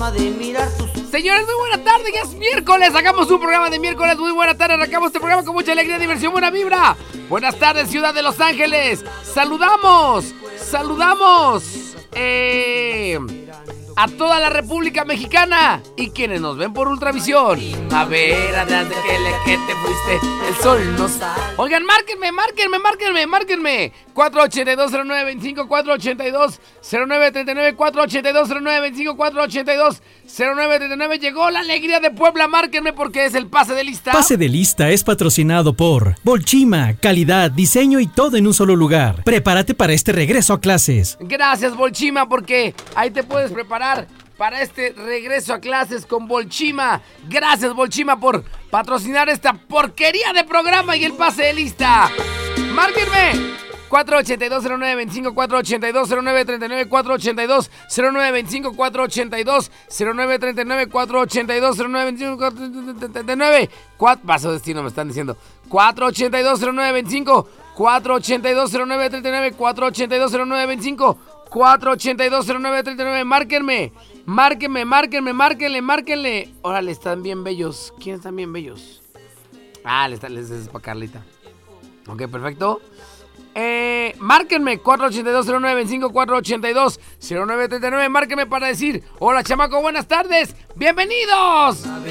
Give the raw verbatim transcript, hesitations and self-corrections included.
forma de mirar tus... Señores, muy buena tarde, ya es miércoles, sacamos un programa de miércoles, muy buena tarde, arrancamos este programa con mucha alegría, diversión, buena vibra. Buenas tardes, ciudad de Los Ángeles, saludamos, saludamos eh, a toda la República Mexicana y quienes nos ven por Ultravisión. A ver, adelante, que, le, que te fuiste, el sol nos... Oigan, márquenme, márquenme, márquenme, márquenme. cuatro ochenta y dos cero nueve veinticinco, cuatro ochenta y dos cero nueve treinta y nueve, cuatro ochenta y dos cero nueve veinticinco, cuatro ochenta y dos cero nueve treinta y nueve. Llegó la alegría de Puebla, márquenme porque es el pase de lista. Pase de lista es patrocinado por Bolchima, calidad, diseño y todo en un solo lugar. Prepárate para este regreso a clases. Gracias, Bolchima, porque ahí te puedes preparar para este regreso a clases con Bolchima. Gracias, Bolchima, por patrocinar esta porquería de programa y el pase de lista. Márquenme cuatro ochenta y dos cero nueve veinticinco, cuatro ochenta y dos cero nueve treinta y nueve, cuatro ochenta y dos cero nueve veinticinco, cuatro ochenta y dos cero nueve treinta y nueve, cuatro ochenta y dos cero nueve veinticinco, cuatro treinta y nueve. Paso destino me están diciendo. cuatro ochenta y dos cero nueve veinticinco, cuatro ochenta y dos cero nueve treinta y nueve, cuatro ochenta y dos cero nueve veinticinco, cuatro ochenta y dos cero nueve treinta y nueve. Márquenme, márquenme, márquenme, márquenle, márquenle. Órale, están bien bellos. ¿Quiénes están bien bellos? Ah, les, les es para Carlita. Ok, perfecto. Eh, márquenme cuatro ochenta y dos cero nueve veinticinco, cuatro ochenta y dos cero nueve treinta y nueve. Márquenme para decir: hola, chamaco, buenas tardes, bienvenidos.